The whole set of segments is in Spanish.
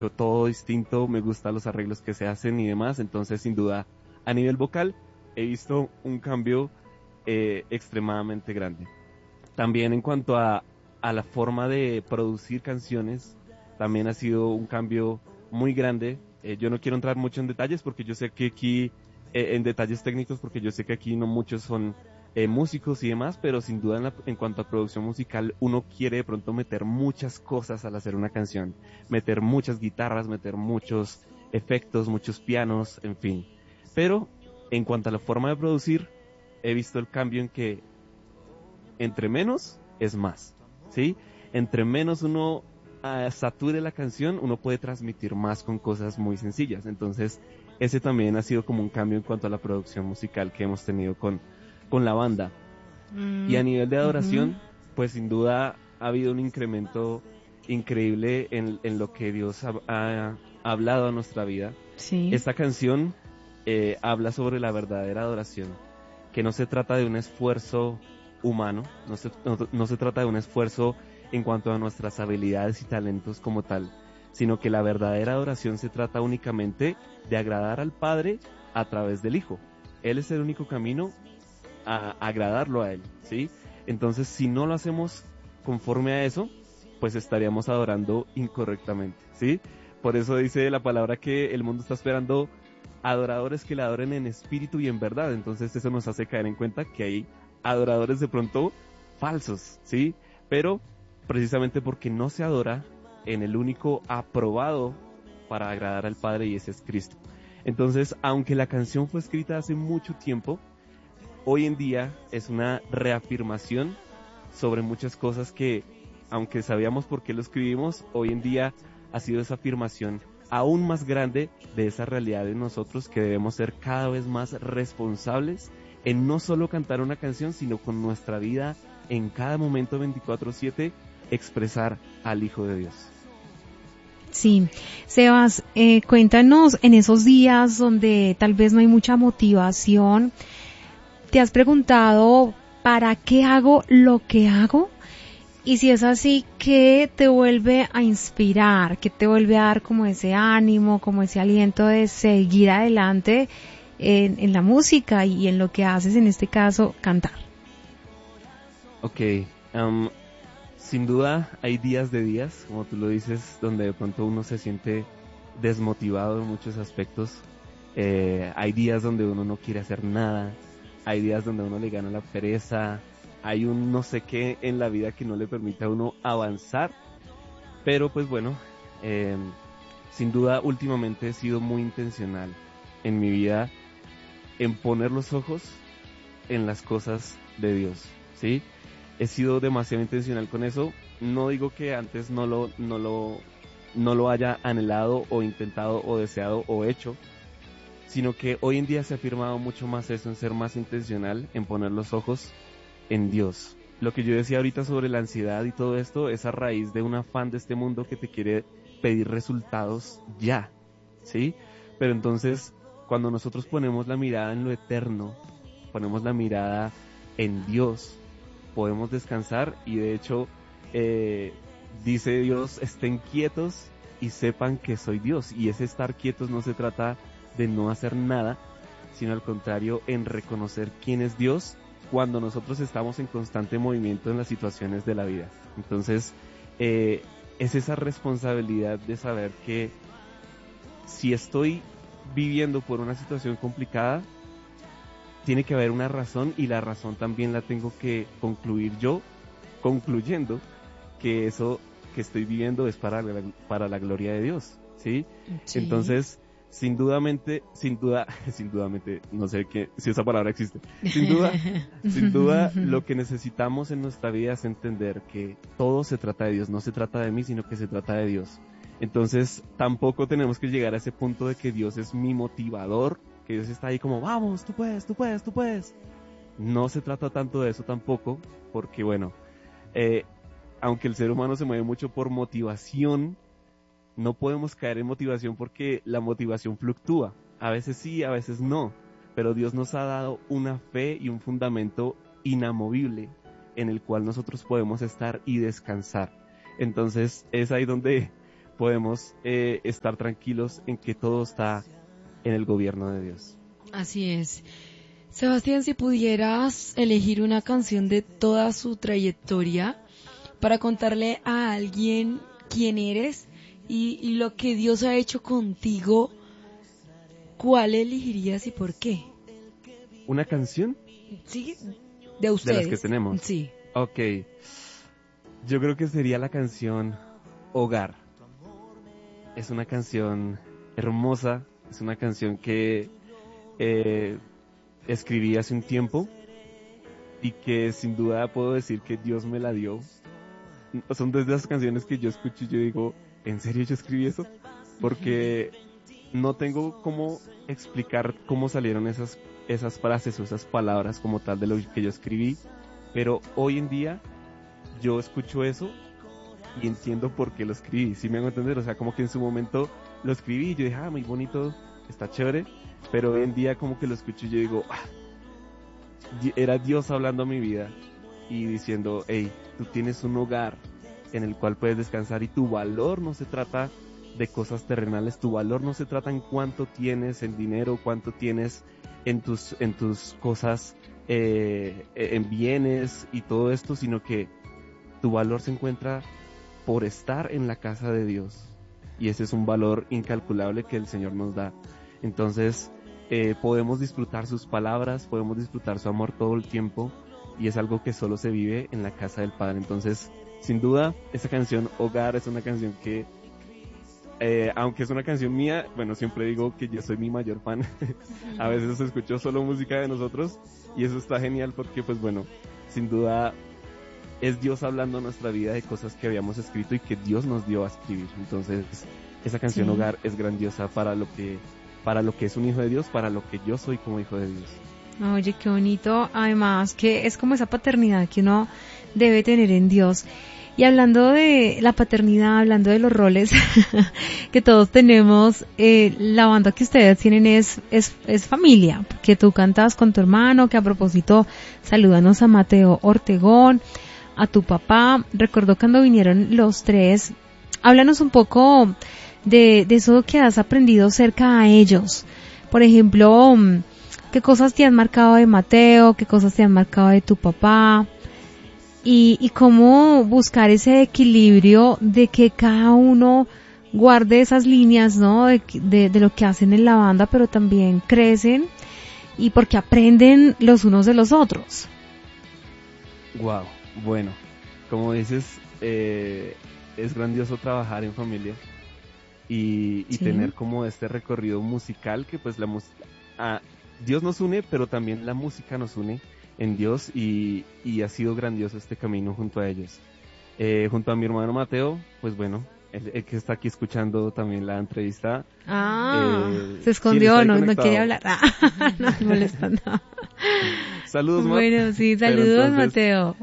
todo distinto, me gustan los arreglos que se hacen y demás, entonces sin duda a nivel vocal he visto un cambio extremadamente grande. También en cuanto a la forma de producir canciones, también ha sido un cambio muy grande. Yo no quiero entrar mucho en detalles porque yo sé que aquí, en detalles técnicos, porque yo sé que aquí no muchos son músicos y demás, pero sin duda en cuanto a producción musical, uno quiere de pronto meter muchas cosas al hacer una canción, meter muchas guitarras, meter muchos efectos, muchos pianos, en fin. Pero en cuanto a la forma de producir, he visto el cambio en que entre menos es más, ¿sí? Entre menos uno sature la canción, uno puede transmitir más con cosas muy sencillas. Entonces, ese también ha sido como un cambio en cuanto a la producción musical que hemos tenido con la banda. Y a Mm, nivel de ujú. adoración, pues sin duda ha habido un incremento increíble en lo que Dios ha hablado a nuestra vida. Sí. Esta canción habla sobre la verdadera adoración, que no se trata de un esfuerzo humano, no se trata de un esfuerzo en cuanto a nuestras habilidades y talentos como tal, sino que la verdadera adoración se trata únicamente de agradar al Padre a través del Hijo. Él es el único camino a agradarlo a Él, ¿sí? Entonces, si no lo hacemos conforme a eso, pues estaríamos adorando incorrectamente, ¿sí? Por eso dice la palabra que el mundo está esperando adoradores que le adoren en espíritu y en verdad. Entonces eso nos hace caer en cuenta que hay adoradores de pronto falsos, ¿sí? Pero precisamente porque no se adora en el único aprobado para agradar al Padre y ese es Cristo. Entonces, aunque la canción fue escrita hace mucho tiempo, hoy en día es una reafirmación sobre muchas cosas que, aunque sabíamos por qué lo escribimos, hoy en día ha sido esa afirmación aún más grande de esa realidad de nosotros que debemos ser cada vez más responsables en no solo cantar una canción, sino con nuestra vida en cada momento 24/7 expresar al Hijo de Dios. Sí, Sebas, cuéntanos en esos días donde tal vez no hay mucha motivación, ¿te has preguntado para qué hago lo que hago? Y si es así, ¿qué te vuelve a inspirar? ¿Qué te vuelve a dar como ese ánimo, como ese aliento de seguir adelante en la música y en lo que haces, en este caso, cantar? Ok, um, sin duda hay días de días, como tú lo dices, donde de pronto uno se siente desmotivado en muchos aspectos. Hay días donde uno no quiere hacer nada, hay días donde uno le gana la pereza, hay un no sé qué en la vida que no le permite a uno avanzar, pero pues bueno, eh, sin duda últimamente he sido muy intencional en mi vida en poner los ojos en las cosas de Dios, ¿sí? He sido demasiado intencional con eso. No digo que antes no lo haya anhelado o intentado o deseado o hecho, sino que hoy en día se ha afirmado mucho más eso, en ser más intencional, en poner los ojos en Dios. Lo que yo decía ahorita sobre la ansiedad y todo esto es a raíz de un afán de este mundo que te quiere pedir resultados ya, ¿sí? Pero entonces, cuando nosotros ponemos la mirada en lo eterno, ponemos la mirada en Dios, podemos descansar y de hecho, eh, dice Dios, estén quietos y sepan que soy Dios. Y ese estar quietos no se trata de no hacer nada, sino al contrario, en reconocer quién es Dios cuando nosotros estamos en constante movimiento en las situaciones de la vida. Entonces, eh, es esa responsabilidad de saber que si estoy viviendo por una situación complicada, tiene que haber una razón y la razón también la tengo que concluir yo, concluyendo que eso que estoy viviendo es para la gloria de Dios, ¿sí? Sí. Entonces, sin duda, sin dudamente, no sé qué, si esa palabra existe, sin duda, sin duda, lo que necesitamos en nuestra vida es entender que todo se trata de Dios, no se trata de mí, sino que se trata de Dios. Entonces, tampoco tenemos que llegar a ese punto de que Dios es mi motivador, que Dios está ahí como, vamos, tú puedes, tú puedes, tú puedes. No se trata tanto de eso tampoco, porque bueno, eh, aunque el ser humano se mueve mucho por motivación, no podemos caer en motivación porque la motivación fluctúa. A veces sí, a veces no. Pero Dios nos ha dado una fe y un fundamento inamovible en el cual nosotros podemos estar y descansar. Entonces es ahí donde podemos estar tranquilos en que todo está en el gobierno de Dios. Así es. Sebastián, si pudieras elegir una canción de toda su trayectoria para contarle a alguien quién eres y lo que Dios ha hecho contigo, ¿cuál elegirías y por qué? ¿Una canción? Sí, de ustedes. De las que tenemos. Sí. Ok. Yo creo que sería la canción Hogar. Es una canción hermosa, es una canción que escribí hace un tiempo y que sin duda puedo decir que Dios me la dio. Son de esas canciones que yo escucho y yo digo, ¿en serio yo escribí eso? Porque no tengo cómo explicar cómo salieron esas frases o esas palabras como tal de lo que yo escribí, pero hoy en día yo escucho eso y entiendo por qué lo escribí, ¿sí me hago entender? O sea, como que en su momento lo escribí y yo dije, muy bonito, está chévere, pero hoy en día como que lo escucho y yo digo, era Dios hablando a mi vida y diciendo, hey, tú tienes un hogar en el cual puedes descansar y tu valor no se trata de cosas terrenales, tu valor no se trata en cuánto tienes en dinero, cuánto tienes en tus cosas, en bienes y todo esto, sino que tu valor se encuentra por estar en la casa de Dios, y ese es un valor incalculable que el Señor nos da. Entonces podemos disfrutar sus palabras, podemos disfrutar su amor todo el tiempo, y es algo que solo se vive en la casa del Padre. Entonces, sin duda, esa canción Hogar es una canción que aunque es una canción mía, bueno, siempre digo que yo soy mi mayor fan. A veces escucho solo música de nosotros y eso está genial porque, pues bueno, sin duda es Dios hablando a nuestra vida de cosas que habíamos escrito y que Dios nos dio a escribir. Entonces, esa canción Sí. Hogar es grandiosa para lo que es un hijo de Dios, para lo que yo soy como hijo de Dios. Oye, qué bonito. Además, que es como esa paternidad que uno debe tener en Dios. Y hablando de la paternidad, hablando de los roles que todos tenemos, la banda que ustedes tienen es familia, porque tú cantas con tu hermano, que a propósito, salúdanos a Mateo Ortegón, a tu papá. Recuerdo cuando vinieron los tres. Háblanos un poco de eso que has aprendido cerca a ellos. Por ejemplo, ¿qué cosas te han marcado de Mateo? ¿Qué cosas te han marcado de tu papá? Y cómo buscar ese equilibrio de que cada uno guarde esas líneas, ¿no? De lo que hacen en la banda, pero también crecen y porque aprenden los unos de los otros. Wow, bueno, como dices, es grandioso trabajar en familia y Sí. tener como este recorrido musical que pues Dios nos une, pero también la música nos une en Dios y ha sido grandioso este camino junto a ellos. Junto a mi hermano Mateo, pues bueno, el que está aquí escuchando también la entrevista. Se escondió, sí, no conectado. quiere hablar. No me molesta, no. Saludos, Matt. Bueno, sí, saludos, Pero entonces, Mateo.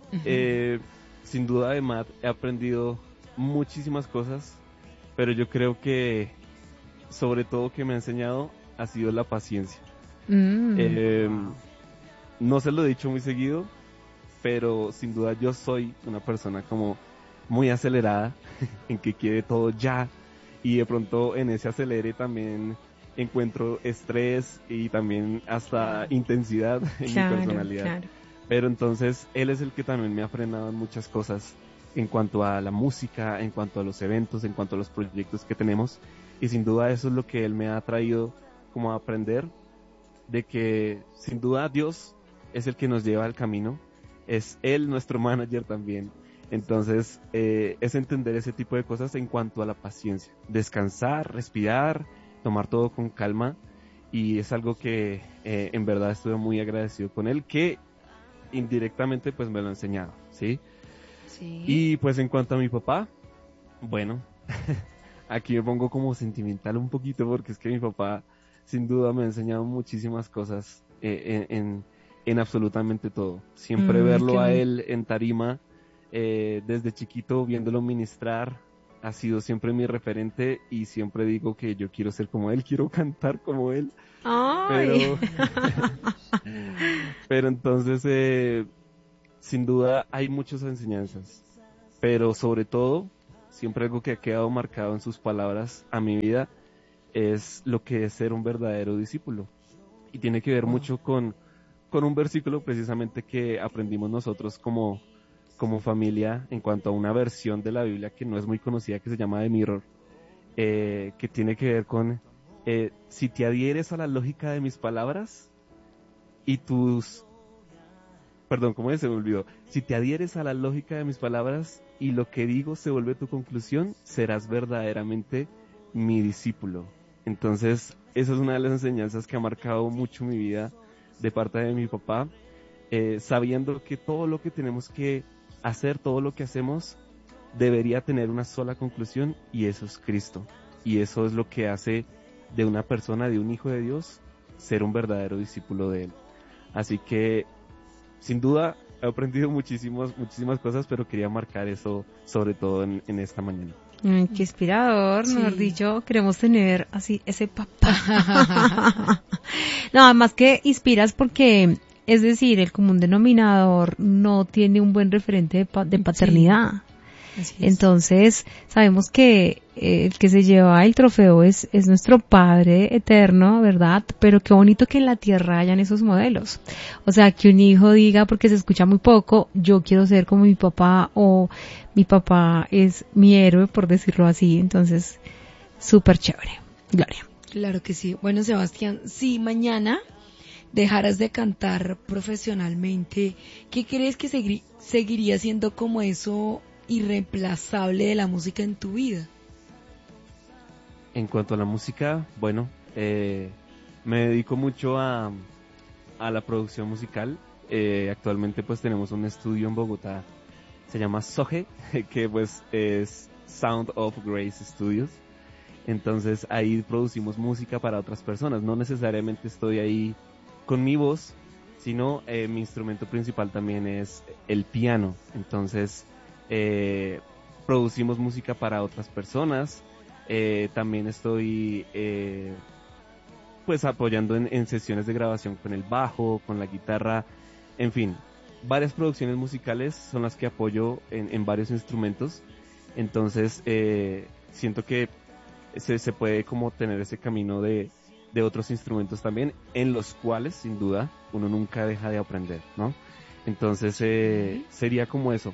Sin duda de Matt he aprendido muchísimas cosas, pero yo creo que sobre todo que me ha enseñado ha sido la paciencia. No se lo he dicho muy seguido, pero sin duda yo soy una persona como muy acelerada, en que quiere todo ya, y de pronto en ese acelere también encuentro estrés y también hasta intensidad en mi personalidad. Claro. Pero entonces él es el que también me ha frenado en muchas cosas en cuanto a la música, en cuanto a los eventos, en cuanto a los proyectos que tenemos, y sin duda eso es lo que él me ha traído como a aprender, de que sin duda Dios es el que nos lleva al camino, es Él nuestro manager también. Entonces es entender ese tipo de cosas en cuanto a la paciencia, descansar, respirar, tomar todo con calma, y es algo que en verdad estuve muy agradecido con Él, que indirectamente pues me lo ha enseñado, ¿sí? Sí. Y pues en cuanto a mi papá, bueno, aquí me pongo como sentimental un poquito porque es que mi papá sin duda me ha enseñado muchísimas cosas en absolutamente todo. Siempre verlo a él en tarima, desde chiquito viéndolo ministrar, ha sido siempre mi referente y siempre digo que yo quiero ser como él, quiero cantar como él. ¡Ay! Pero entonces, sin duda hay muchas enseñanzas, pero sobre todo siempre algo que ha quedado marcado en sus palabras a mi vida, es lo que es ser un verdadero discípulo. Y tiene que ver mucho con un versículo precisamente que aprendimos nosotros como familia en cuanto a una versión de la Biblia que no es muy conocida, que se llama The Mirror, que tiene que ver con si te adhieres a la lógica de mis palabras y ¿cómo se me olvidó? Si te adhieres a la lógica de mis palabras y lo que digo se vuelve tu conclusión, serás verdaderamente mi discípulo. Entonces, esa es una de las enseñanzas que ha marcado mucho mi vida de parte de mi papá, sabiendo que todo lo que tenemos que hacer, todo lo que hacemos, debería tener una sola conclusión, y eso es Cristo. Y eso es lo que hace de una persona, de un hijo de Dios, ser un verdadero discípulo de Él. Así que, sin duda, he aprendido muchísimas cosas, pero quería marcar eso, sobre todo en esta mañana. Qué inspirador, sí. Mejor dicho, queremos tener así ese papá. No, además que inspiras porque, es decir, el común denominador no tiene un buen referente de paternidad. Sí. Entonces, sabemos que el que se lleva el trofeo es nuestro Padre eterno, ¿verdad? Pero qué bonito que en la tierra hayan esos modelos. O sea, que un hijo diga, porque se escucha muy poco, yo quiero ser como mi papá, o mi papá es mi héroe, por decirlo así. Entonces, súper chévere. Gloria. Claro que sí. Bueno, Sebastián, si mañana dejaras de cantar profesionalmente, ¿qué crees que seguiría siendo como eso irreemplazable de la música en tu vida? En cuanto a la música, bueno, me dedico mucho a la producción musical. Actualmente pues tenemos un estudio en Bogotá, se llama SOGE, que pues es Sound of Grace Studios. Entonces ahí producimos música para otras personas. No necesariamente estoy ahí con mi voz, sino mi instrumento principal también es el piano. Entonces producimos música para otras personas. También estoy pues apoyando en sesiones de grabación con el bajo, con la guitarra, en fin, varias producciones musicales son las que apoyo en varios instrumentos. Entonces siento que se puede como tener ese camino de otros instrumentos también, en los cuales sin duda uno nunca deja de aprender, ¿no? Entonces sería como eso.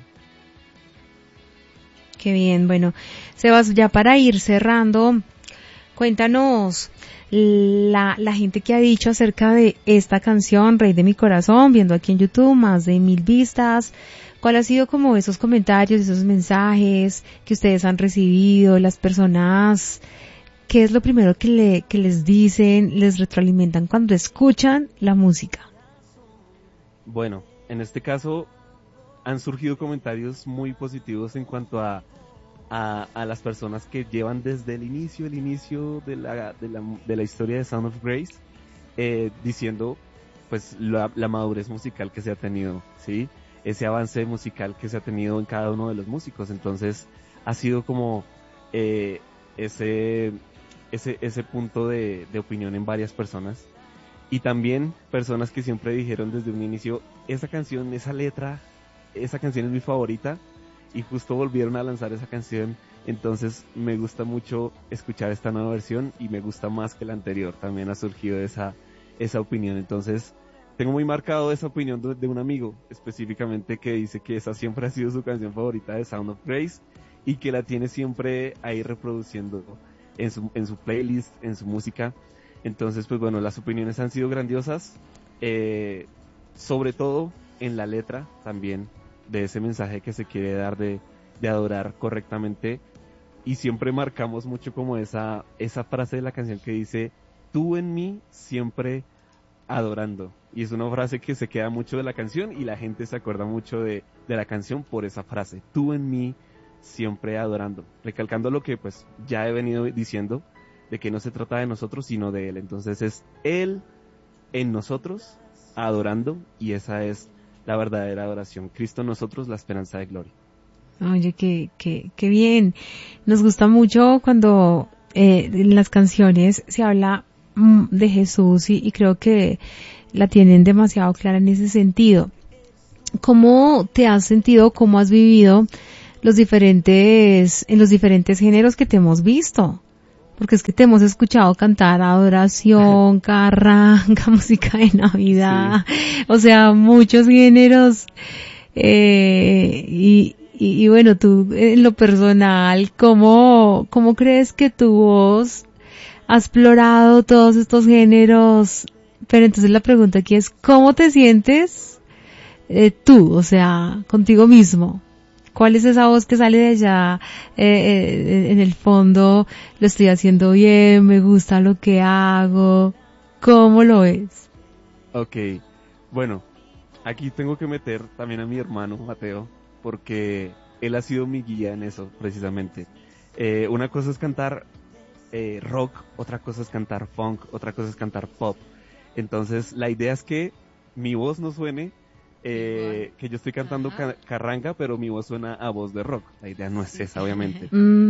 Qué bien, bueno, Sebas, ya para ir cerrando, cuéntanos la gente que ha dicho acerca de esta canción, Rey de mi Corazón, viendo aquí en YouTube más de 1,000 vistas. ¿Cuál ha sido como esos comentarios, esos mensajes que ustedes han recibido, las personas? ¿Qué es lo primero que les dicen, les retroalimentan cuando escuchan la música? Bueno, en este caso han surgido comentarios muy positivos en cuanto a las personas que llevan desde el inicio de la historia de Sound of Grace, diciendo pues la madurez musical que se ha tenido, ¿sí? Ese avance musical que se ha tenido en cada uno de los músicos. Entonces ha sido como ese punto de opinión en varias personas, y también personas que siempre dijeron desde un inicio, esa canción, esa letra, esa canción es mi favorita, y justo volvieron a lanzar esa canción. Entonces me gusta mucho escuchar esta nueva versión y me gusta más que la anterior. También ha surgido esa opinión. Entonces tengo muy marcado esa opinión de un amigo específicamente, que dice que esa siempre ha sido su canción favorita de Sound of Grace y que la tiene siempre ahí reproduciendo en su playlist, en su música. Entonces pues bueno, las opiniones han sido grandiosas, sobre todo en la letra también, de ese mensaje que se quiere dar de adorar correctamente. Y siempre marcamos mucho como esa frase de la canción que dice, tú en mí siempre adorando. Y es una frase que se queda mucho de la canción, y la gente se acuerda mucho de la canción por esa frase, tú en mí siempre adorando, recalcando lo que pues ya he venido diciendo, de que no se trata de nosotros sino de Él. Entonces es Él en nosotros adorando, y esa es la verdadera adoración. Cristo en nosotros, la esperanza de gloria. Oye, qué bien. Nos gusta mucho cuando en las canciones se habla de Jesús, y creo que la tienen demasiado clara en ese sentido. ¿Cómo te has sentido, cómo has vivido en los diferentes géneros que te hemos visto. Porque es que te hemos escuchado cantar adoración, carranga, música de Navidad, sí. O sea, muchos géneros. Y bueno, tú en lo personal, ¿cómo crees que tu voz ha explorado todos estos géneros? Pero entonces la pregunta aquí es, ¿cómo te sientes tú, o sea, contigo mismo? ¿Cuál es esa voz que sale de allá en el fondo? Lo estoy haciendo bien, me gusta lo que hago. ¿Cómo lo ves? Ok, bueno, aquí tengo que meter también a mi hermano Mateo, porque él ha sido mi guía en eso, precisamente. Una cosa es cantar rock, otra cosa es cantar funk, otra cosa es cantar pop. Entonces, la idea es que mi voz no suene que yo estoy cantando carranga, pero mi voz suena a voz de rock. La idea no es esa, obviamente.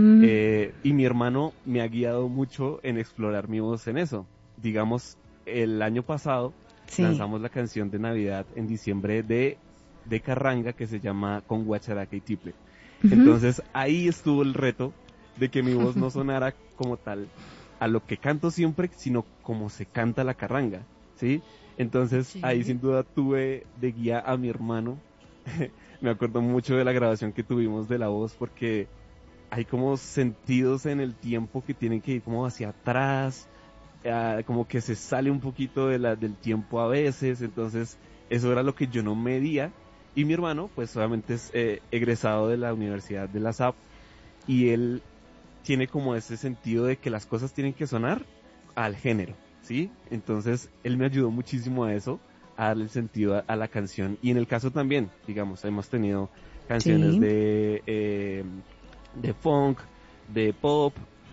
Y mi hermano me ha guiado mucho en explorar mi voz en eso. Digamos, el año pasado lanzamos la canción de Navidad en diciembre de carranga que se llama Con Guacharaca y Tiple. Entonces ahí estuvo el reto de que mi voz no sonara como tal a lo que canto siempre, sino como se canta la carranga, ¿sí? Entonces ahí sin duda tuve de guía a mi hermano. Me acuerdo mucho de la grabación que tuvimos de la voz, porque hay como sentidos en el tiempo que tienen que ir como hacia atrás, como que se sale un poquito del tiempo a veces. Entonces eso era lo que yo no medía. Y mi hermano pues obviamente es egresado de la Universidad de la SAP, y él tiene como ese sentido de que las cosas tienen que sonar al género, ¿sí? Entonces él me ayudó muchísimo a eso, a darle el sentido a la canción. Y en el caso también, digamos, hemos tenido canciones de funk, de pop.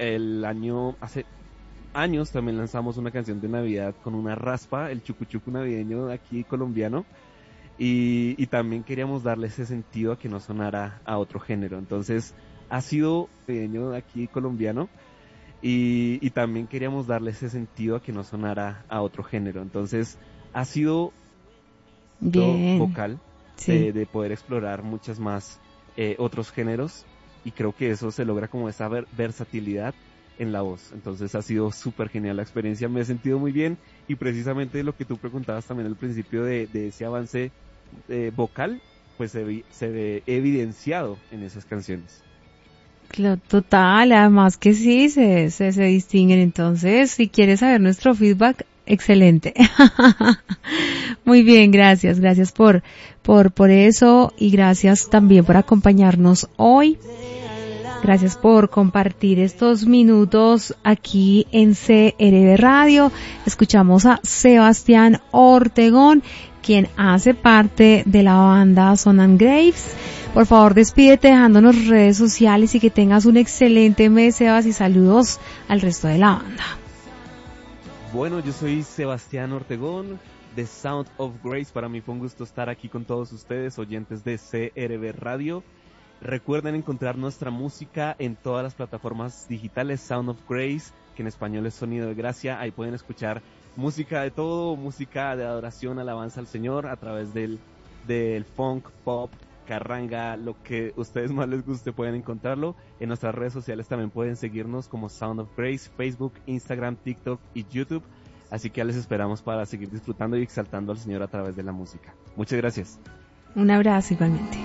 Hace años también lanzamos una canción de Navidad con una raspa, el chucuchucu navideño aquí colombiano, y también queríamos darle ese sentido a que no sonara a otro género. Entonces ha sido navideño aquí colombiano, y también queríamos darle ese sentido a que no sonara a otro género. Entonces ha sido vocal, de poder explorar muchas más otros géneros, y creo que eso se logra como esa versatilidad en la voz. Entonces ha sido súper genial la experiencia, me he sentido muy bien, y precisamente lo que tú preguntabas también al principio de ese avance vocal, pues se ve evidenciado en esas canciones. Claro, total, además que sí, se distinguen. Entonces, si quieres saber nuestro feedback, excelente. Muy bien, gracias por eso, y gracias también por acompañarnos hoy. Gracias por compartir estos minutos aquí en CRB Radio. Escuchamos a Sebastián Ortegón, quien hace parte de la banda Son Graves. Por favor, despídete dejándonos redes sociales, y que tengas un excelente mes, Sebas, y saludos al resto de la banda. Bueno, yo soy Sebastián Ortegón de Sound of Grace. Para mí fue un gusto estar aquí con todos ustedes, oyentes de CRB Radio. Recuerden encontrar nuestra música en todas las plataformas digitales, Sound of Grace, que en español es Sonido de Gracia. Ahí pueden escuchar música de todo, música de adoración, alabanza al Señor, a través del funk, pop, carranga, lo que a ustedes más les guste pueden encontrarlo. En nuestras redes sociales también pueden seguirnos como Sound of Grace, Facebook, Instagram, TikTok y YouTube. Así que ya les esperamos para seguir disfrutando y exaltando al Señor a través de la música. Muchas gracias. Un abrazo igualmente.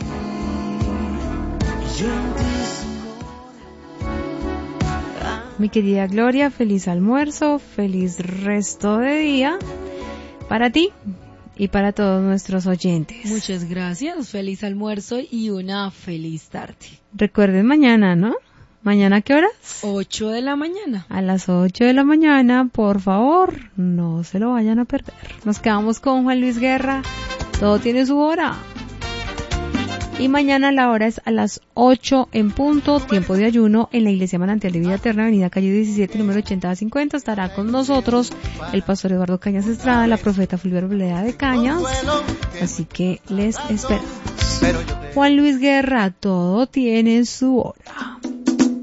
Mi querida Gloria, feliz almuerzo, feliz resto de día para ti y para todos nuestros oyentes. Muchas gracias, feliz almuerzo y una feliz tarde. Recuerden mañana, ¿no? ¿Mañana a qué horas? 8 de la mañana. A las 8 de la mañana, por favor, no se lo vayan a perder. Nos quedamos con Juan Luis Guerra, todo tiene su hora. Y mañana la hora es a las 8 en punto, tiempo de ayuno, en la Iglesia Manantial de Vida Eterna, avenida calle 17, número 80-50. Estará con nosotros el pastor Eduardo Cañas Estrada, la profeta Fulvio Arboleda de Cañas. Así que les esperamos. Juan Luis Guerra, todo tiene su hora.